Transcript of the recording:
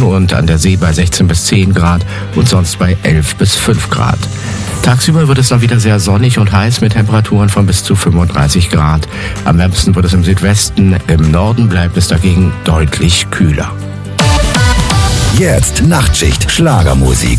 Küsten und an der See bei 16 bis 10 Grad und sonst bei 11 bis 5 Grad. Tagsüber wird es dann wieder sehr sonnig und heiß mit Temperaturen von bis zu 35 Grad. Am wärmsten wird es im Südwesten, im Norden bleibt es dagegen deutlich kühler. Jetzt Nachtschicht Schlagermusik.